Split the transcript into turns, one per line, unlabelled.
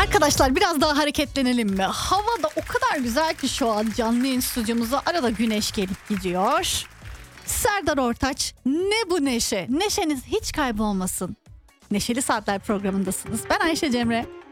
Arkadaşlar biraz daha hareketlenelim mi? Hava da o kadar güzel ki şu an canlı yayın stüdyomuza arada güneş gelip gidiyor. Serdar Ortaç, ne bu neşe? Neşeniz hiç kaybolmasın. Neşeli Saatler programındasınız. Ben Ayşe Cemre.